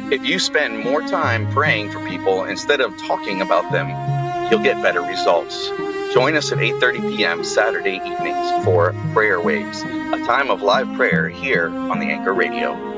If you spend more time praying for people instead of talking about them, you'll get better results. Join us at 8:30 p.m. Saturday evenings for Prayer Waves, a time of live prayer here on the Anchor Radio.